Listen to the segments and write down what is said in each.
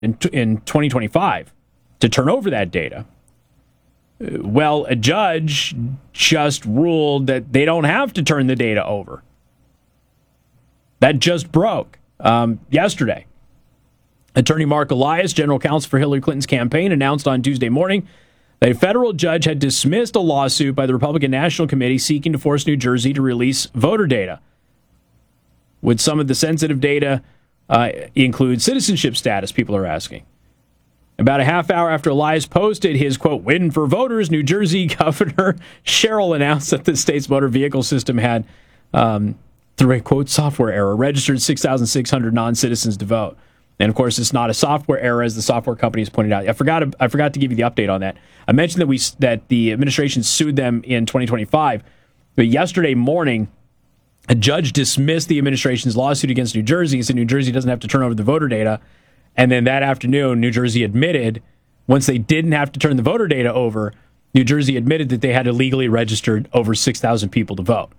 in 2025 to turn over that data. Well, a judge just ruled that they don't have to turn the data over. That just broke yesterday. Attorney Mark Elias, general counsel for Hillary Clinton's campaign, announced on Tuesday morning that a federal judge had dismissed a lawsuit by the Republican National Committee seeking to force New Jersey to release voter data. With some of the sensitive data include citizenship status, people are asking. About a half hour after Elias posted his, quote, win for voters, New Jersey Governor Sherrill announced that the state's motor vehicle system had, through a, quote, software error, registered 6,600 non-citizens to vote. And, of course, it's not a software error, as the software company has pointed out. I forgot to give you the update on that. I mentioned that the administration sued them in 2025. But yesterday morning, a judge dismissed the administration's lawsuit against New Jersey and said New Jersey doesn't have to turn over the voter data. And then that afternoon, New Jersey admitted, once they didn't have to turn the voter data over, New Jersey admitted that they had illegally registered over 6,000 people to vote.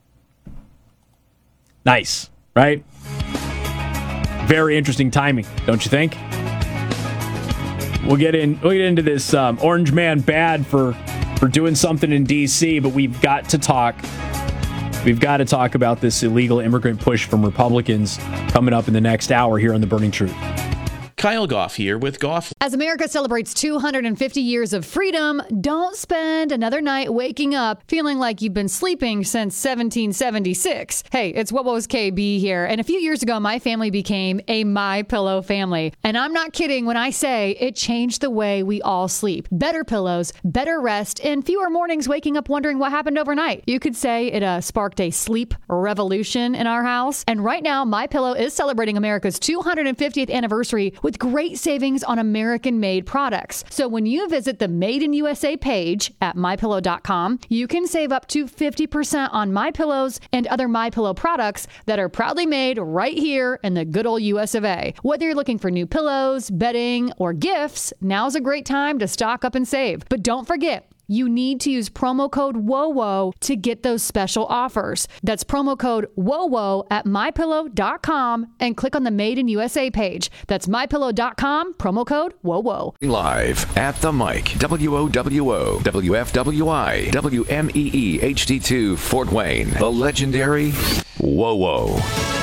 Nice, right? Very interesting timing, don't you think? We'll get into this orange man bad for doing something in D.C., but we've got to talk about this illegal immigrant push from Republicans coming up in the next hour here on The Burning Truth. Kyle Goff here with Goff. As America celebrates 250 years of freedom, don't spend another night waking up feeling like you've been sleeping since 1776. Hey, it's What Was KB here. And a few years ago, my family became a MyPillow family. And I'm not kidding when I say it changed the way we all sleep. Better pillows, better rest, and fewer mornings waking up wondering what happened overnight. You could say it sparked a sleep revolution in our house. And right now, MyPillow is celebrating America's 250th anniversary with great savings on American-made products. So when you visit the Made in USA page at MyPillow.com, you can save up to 50% on MyPillows and other MyPillow products that are proudly made right here in the good old US of A. Whether you're looking for new pillows, bedding, or gifts, now's a great time to stock up and save. But don't forget, you need to use promo code WOWO to get those special offers. That's promo code WOWO at MyPillow.com and click on the Made in USA page. That's MyPillow.com, promo code WOWO. Live at the mic, WOWO, WFWI, WMEE HD2 Fort Wayne, the legendary WOWO.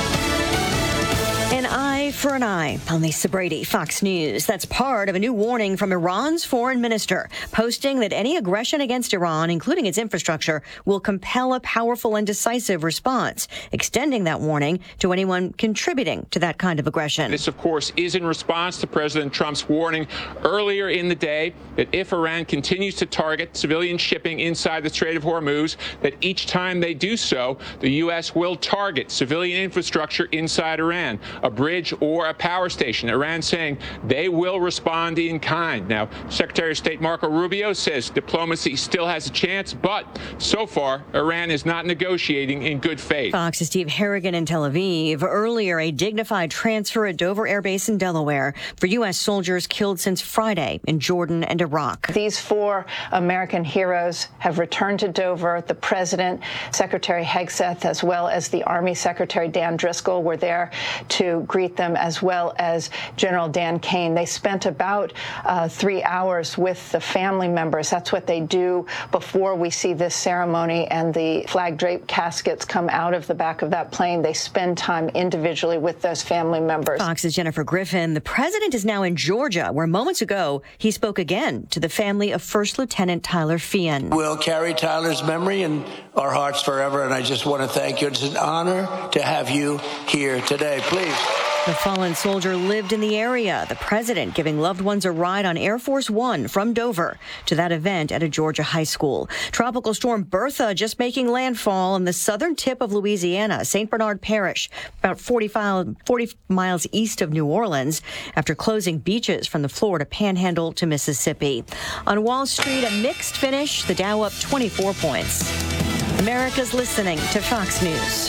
An eye for an eye. I'm Lisa Brady, Fox News. That's part of a new warning from Iran's foreign minister, posting that any aggression against Iran, including its infrastructure, will compel a powerful and decisive response, extending that warning to anyone contributing to that kind of aggression. This, of course, is in response to President Trump's warning earlier in the day that if Iran continues to target civilian shipping inside the Strait of Hormuz, that each time they do so, the U.S. will target civilian infrastructure inside Iran, a bridge or a power station. Iran saying they will respond in kind. Now, Secretary of State Marco Rubio says diplomacy still has a chance, but so far, Iran is not negotiating in good faith. Fox's Steve Harrigan in Tel Aviv. Earlier, a dignified transfer at Dover Air Base in Delaware for U.S. soldiers killed since Friday in Jordan and Iraq. These 4 American heroes have returned to Dover. The President, Secretary Hegseth, as well as the Army Secretary Dan Driscoll were there to greet them, as well as General Dan Kane. They spent about 3 hours with the family members. That's what they do before we see this ceremony and the flag-draped caskets come out of the back of that plane. They spend time individually with those family members. Fox's Jennifer Griffin. The president is now in Georgia, where moments ago he spoke again to the family of First Lieutenant Tyler Feehan. We'll carry Tyler's memory in our hearts forever, and I just want to thank you. It's an honor to have you here today. Please. The fallen soldier lived in the area. The president giving loved ones a ride on Air Force One from Dover to that event at a Georgia high school. Tropical storm Bertha just making landfall in the southern tip of Louisiana, St. Bernard Parish, about 40 miles east of New Orleans, after closing beaches from the Florida Panhandle to Mississippi. On Wall Street, a mixed finish, the Dow up 24 points. America's listening to Fox News.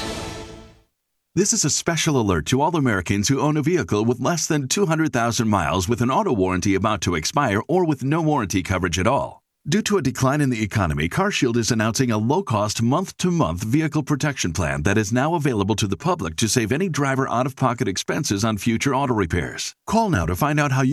This is a special alert to all Americans who own a vehicle with less than 200,000 miles with an auto warranty about to expire or with no warranty coverage at all. Due to a decline in the economy, CarShield is announcing a low-cost month-to-month vehicle protection plan that is now available to the public to save any driver out-of-pocket expenses on future auto repairs. Call now to find out how you